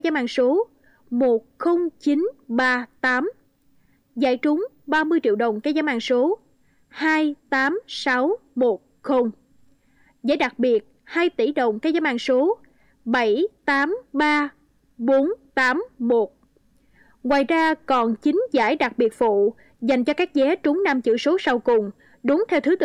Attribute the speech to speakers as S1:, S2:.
S1: giá mang số 10938. Giải trúng 30 triệu đồng cái giá mang số 28610. Giải đặc biệt 2 tỷ đồng cái giá mang số 783481. Ngoài ra còn 9 giải đặc biệt phụ dành cho các vé trúng 5 chữ số sau cùng, đúng theo thứ tự